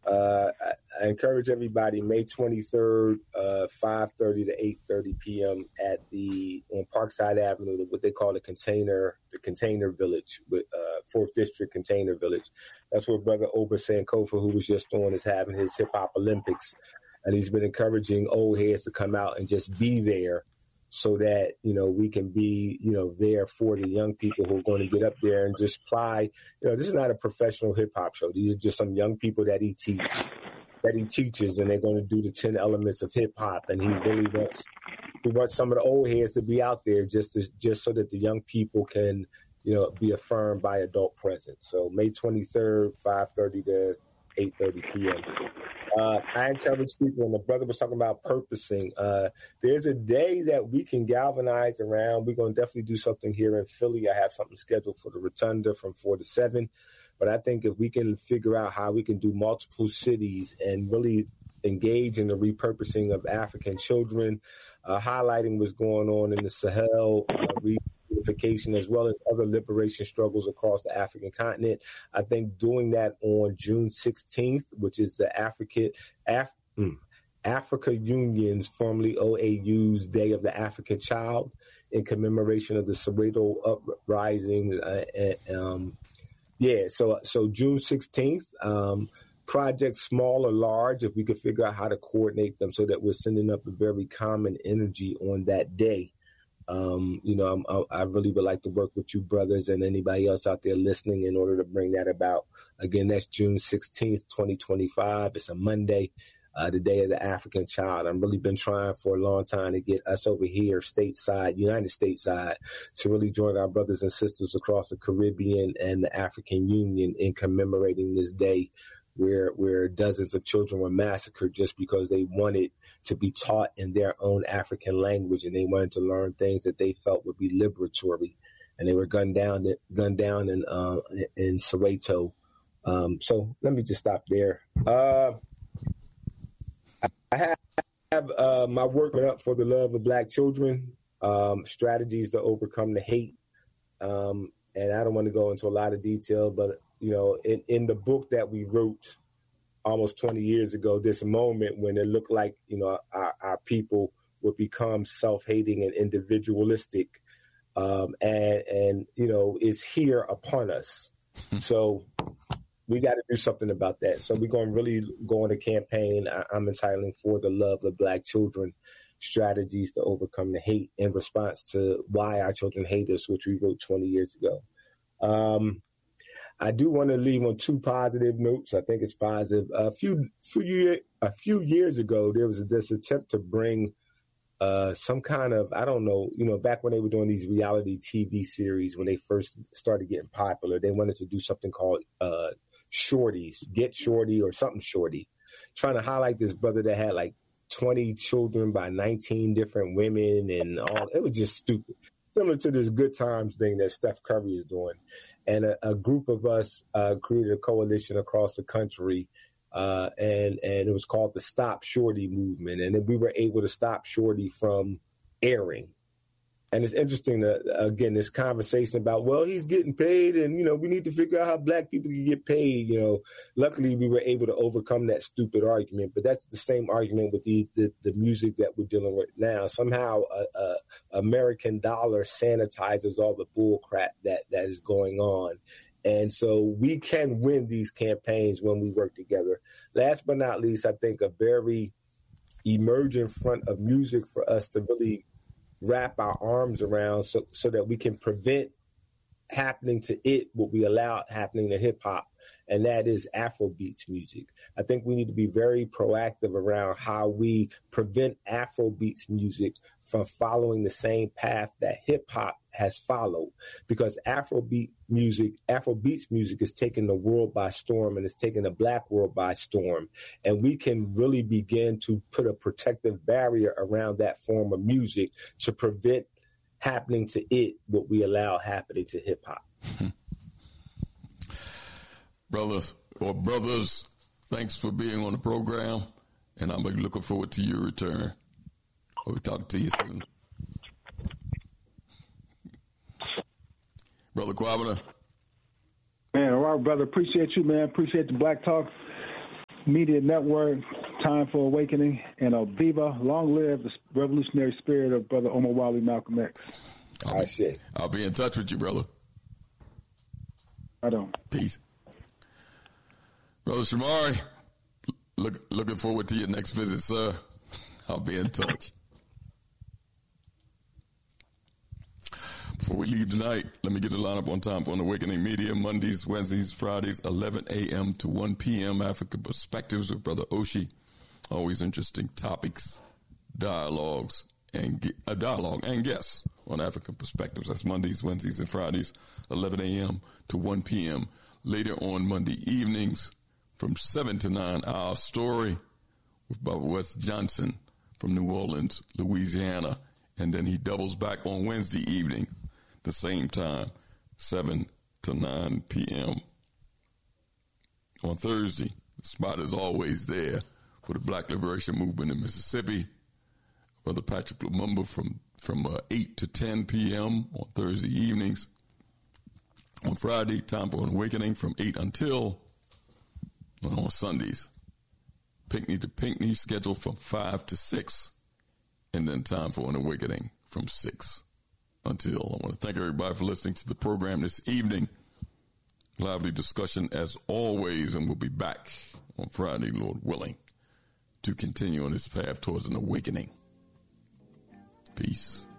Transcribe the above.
I encourage everybody May 23rd, 5:30 to 8:30 p.m. on Parkside Avenue, what they call the Container Village, with 4th District Container Village. That's where Brother Oba Sankofa, who was just on, is having his Hip Hop Olympics, and he's been encouraging old heads to come out and just be there, so that, we can be, there for the young people who are going to get up there and just apply. This is not a professional hip hop show. These are just some young people that he teaches, and they're going to do the 10 elements of hip hop. And he really wants some of the old heads to be out there just so that the young people can, be affirmed by adult presence. So May 23rd, 5:30 to 8:30 p.m. I encourage people, and the brother was talking about purposing. There's a day that we can galvanize around. We're going to definitely do something here in Philly. I have something scheduled for the Rotunda from 4 to 7. But I think if we can figure out how we can do multiple cities and really engage in the repurposing of African children, highlighting what's going on in the Sahel, reunification, as well as other liberation struggles across the African continent. I think doing that on June 16th, which is the Africa Union's, formerly OAU's Day of the African Child, in commemoration of the Soweto uprising. So June 16th, projects small or large, if we could figure out how to coordinate them so that we're sending up a very common energy on that day. I really would like to work with you brothers and anybody else out there listening in order to bring that about. Again, that's June 16th, 2025. It's a Monday, the Day of the African Child. I've really been trying for a long time to get us over here stateside, United States side, to really join our brothers and sisters across the Caribbean and the African Union in commemorating this day where dozens of children were massacred just because they wanted to be taught in their own African language, and they wanted to learn things that they felt would be liberatory, and they were gunned down in Soweto. So let me just stop there. I have my work up for the love of Black children, strategies to overcome the hate, and I don't want to go into a lot of detail, but in the book that we wrote almost 20 years ago, this moment when it looked like, our people would become self-hating and individualistic, and is here upon us. So we got to do something about that. So we're going to really go on a campaign I'm entitling For the Love of Black Children, Strategies to Overcome the Hate, in response to Why Our Children Hate Us, which we wrote 20 years ago. I do want to leave on two positive notes. I think it's positive. A few years ago, there was this attempt to bring some kind of, I don't know, back when they were doing these reality TV series, when they first started getting popular, they wanted to do something called Shorties, Get Shorty or something Shorty, trying to highlight this brother that had like 20 children by 19 different women and all. It was just stupid. Similar to this Good Times thing that Steph Curry is doing. And a group of us created a coalition across the country, and it was called the Stop Shorty Movement. And then we were able to stop Shorty from airing. And it's interesting that, again, this conversation about, well, he's getting paid and, we need to figure out how Black people can get paid. Luckily we were able to overcome that stupid argument, but that's the same argument with the music that we're dealing with now. Somehow American dollar sanitizes all the bull crap that is going on. And so we can win these campaigns when we work together. Last but not least, I think a very emerging front of music for us to really wrap our arms around so that we can prevent happening to it what we allow happening to hip hop, and that is Afrobeats music. I think we need to be very proactive around how we prevent Afrobeats music from following the same path that hip hop has followed, because Afrobeats music is taking the world by storm, and it's taking the Black world by storm. And we can really begin to put a protective barrier around that form of music to prevent happening to it what we allow happening to hip hop. Brothers, thanks for being on the program, and I'm looking forward to your return. We'll talk to you soon. Brother Kwabena. Man, all right, brother. Appreciate you, man. Appreciate the Black Talk. Media Network, Time for Awakening, and Viva, long live the revolutionary spirit of Brother Omar Wally Malcolm X. I'll be in touch with you, brother. I don't. Peace. Brother Shamari, looking forward to your next visit, sir. I'll be in touch. Before we leave tonight, let me get the lineup on Time for an Awakening Media. Mondays, Wednesdays, Fridays, 11 a.m. to 1 p.m. African Perspectives with Brother Oshi. Always interesting topics, dialogue and guests on African Perspectives. That's Mondays, Wednesdays, and Fridays, 11 a.m. to 1 p.m. Later on Monday evenings from 7 to 9, Our Story with Brother Wes Johnson from New Orleans, Louisiana. And then he doubles back on Wednesday evening, the same time, 7 to 9 p.m. On Thursday, the spot is always there for the Black Liberation Movement in Mississippi. Brother Patrick Lumumba from 8 to 10 p.m. on Thursday evenings. On Friday, Time for an Awakening from 8 until on Sundays. Pinckney to Pinckney scheduled from 5 to 6. And then Time for an Awakening from 6 until. I want to thank everybody for listening to the program this evening. Lively discussion as always, and we'll be back on Friday, Lord willing, to continue on this path towards an awakening. Peace.